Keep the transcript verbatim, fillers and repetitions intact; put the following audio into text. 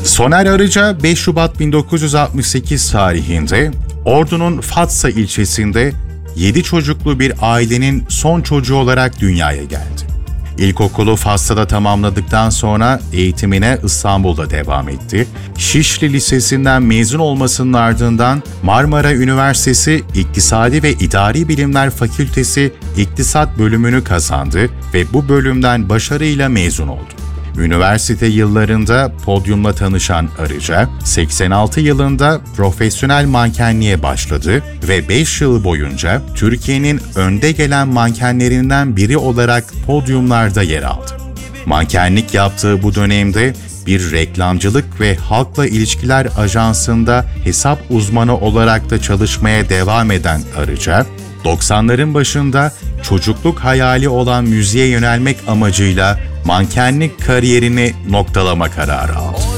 Soner Arıca beş Şubat bin dokuz yüz altmış sekiz tarihinde Ordu'nun Fatsa ilçesinde yedi çocuklu bir ailenin son çocuğu olarak dünyaya geldi. İlkokulu Fatsa'da tamamladıktan sonra eğitimine İstanbul'da devam etti. Şişli Lisesi'nden mezun olmasının ardından Marmara Üniversitesi İktisadi ve İdari Bilimler Fakültesi İktisat bölümünü kazandı ve bu bölümden başarıyla mezun oldu. Üniversite yıllarında podyumla tanışan Arıca, seksen altı yılında profesyonel mankenliğe başladı ve beş yıl boyunca Türkiye'nin önde gelen mankenlerinden biri olarak podyumlarda yer aldı. Mankenlik yaptığı bu dönemde bir reklamcılık ve halkla ilişkiler ajansında hesap uzmanı olarak da çalışmaya devam eden Arıca, doksanların başında çocukluk hayali olan müziğe yönelmek amacıyla mankenlik kariyerini noktalama kararı aldı.